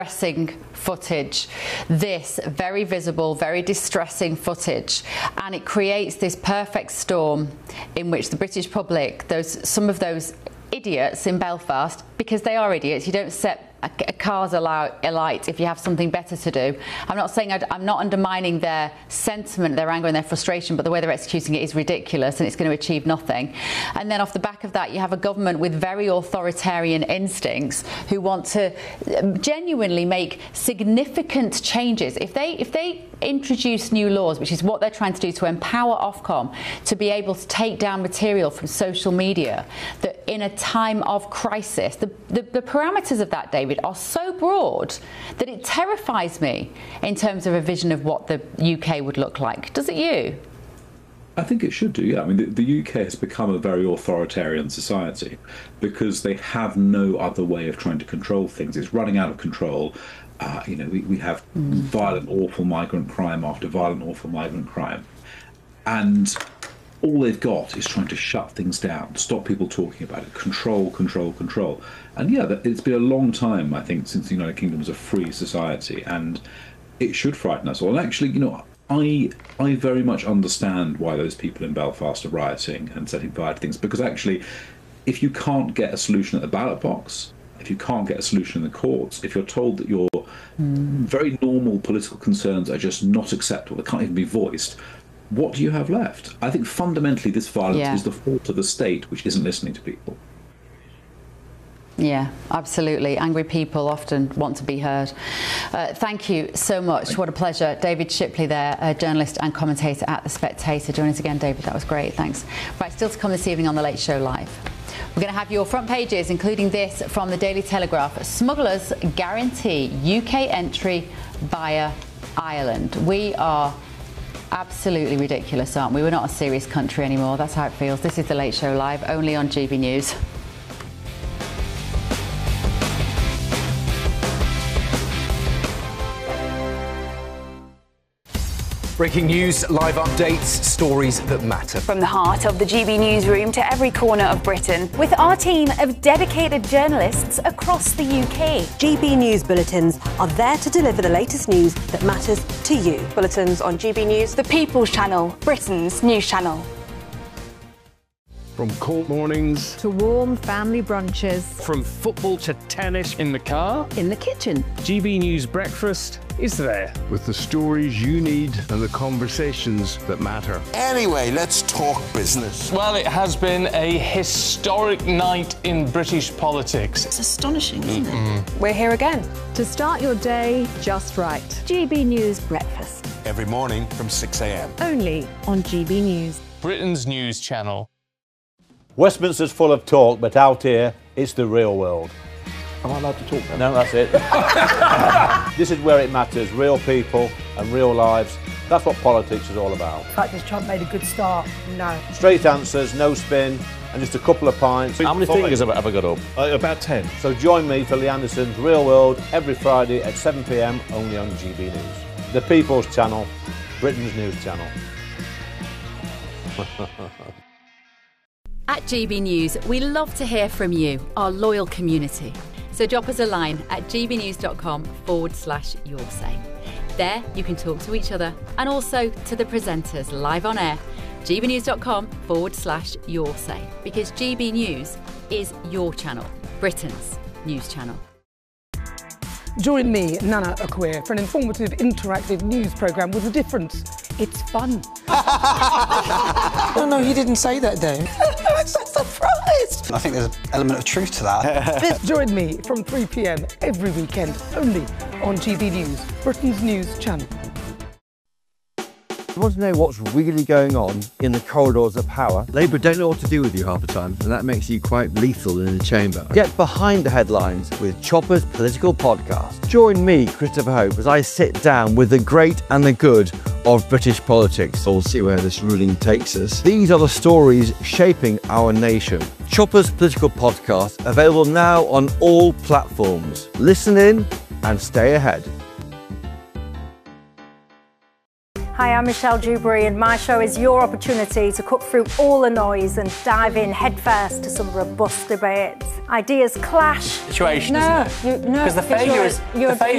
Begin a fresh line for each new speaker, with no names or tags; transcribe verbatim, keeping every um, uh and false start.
distressing footage, this very visible, very distressing footage, and it creates this perfect storm in which the British public, those some of those idiots in Belfast, because they are idiots, you don't set cars alight if you have something better to do. I'm not saying I'd, I'm not undermining their sentiment, their anger and their frustration, but the way they're executing it is ridiculous and it's going to achieve nothing. And then off the back of that, you have a government with very authoritarian instincts who want to genuinely make significant changes. If they if they introduce new laws, which is what they're trying to do, to empower Ofcom to be able to take down material from social media, that in a time of crisis, the, the, the parameters of that, David, are so broad that it terrifies me in terms of a vision of what the U K would look like. Does it you?
I think it should do, yeah. I mean, the, the U K has become a very authoritarian society because they have no other way of trying to control things. It's running out of control. Uh, you know, we, we have mm. violent, awful migrant crime after violent, awful migrant crime. And all they've got is trying to shut things down, stop people talking about it, control, control, control. And yeah, it's been a long time, I think, since the United Kingdom was a free society, and it should frighten us all. And actually, you know, I I very much understand why those people in Belfast are rioting and setting fire to things, because actually, if you can't get a solution at the ballot box, if you can't get a solution in the courts, if you're told that your mm. very normal political concerns are just not acceptable, they can't even be voiced, what do you have left? I think fundamentally this violence yeah. is the fault of the state, which isn't listening to people.
Yeah, absolutely. Angry people often want to be heard. Uh, thank you so much. Thank what a pleasure. David Shipley there, a journalist and commentator at The Spectator. Join us again, David. That was great. Thanks. Right, still to come this evening on The Late Show Live. We're going to have your front pages, including this from the Daily Telegraph. Smugglers guarantee U K entry via Ireland. We are absolutely ridiculous, aren't we? We're not a serious country anymore. That's how it feels. This is The Late Show Live, only on G B News.
Breaking news, live updates, stories that matter.
From the heart of the G B newsroom to every corner of Britain, with our team of dedicated journalists across the U K.
G B News bulletins are there to deliver the latest news that matters to you. Bulletins on G B News,
the People's Channel, Britain's news channel.
From cold mornings
to warm family brunches,
from football to tennis, in the car,
in the kitchen,
G B News Breakfast is there with the stories you need and the conversations that matter.
Anyway, let's talk business.
Well, it has been a historic night in British politics.
It's astonishing, isn't
mm-hmm.
it?
We're here again
to start your day just right. G B News Breakfast.
Every morning from six a m
Only on G B News,
Britain's news channel.
Westminster's full of talk, but out here, it's the real world.
Am I allowed to talk now?
No, that's it. This is where it matters, real people and real lives. That's what politics is all about.
In fact, has Trump made a good start? No.
Straight answers, no spin, and just a couple of pints.
How many fingers have I got up?
Uh, about ten. So join me for Lee Anderson's Real World every Friday at seven p m only on G B News. The People's Channel, Britain's news channel.
At G B News, we love to hear from you, our loyal community. So drop us a line at gbnews.com forward slash your say. There you can talk to each other and also to the presenters live on air. gbnews.com forward slash your say. Because G B News is your channel, Britain's news channel.
Join me, Nana Akweer, for an informative, interactive news programme with a difference. It's fun.
No, no, he didn't say that, Dave.
I'm so surprised.
I think there's an element of truth to that.
Join me from three p m every weekend, only on G B News, Britain's news channel.
You want to know what's really going on in the corridors of power? Labour don't know what to do with you half the time, and that makes you quite lethal in the chamber. Get behind the headlines with Chopper's Political Podcast. Join me, Christopher Hope, as I sit down with the great and the good of British politics. We'll see where this ruling takes us. These are the stories shaping our nation. Chopper's Political Podcast, available now on all platforms. Listen in and stay ahead.
Hi, I'm Michelle Dewberry, and my show is your opportunity to cut through all the noise and dive in headfirst to some robust debates. Ideas clash.
Situation,
no,
isn't it?
You, no,
because the failure is.
You're,
the failure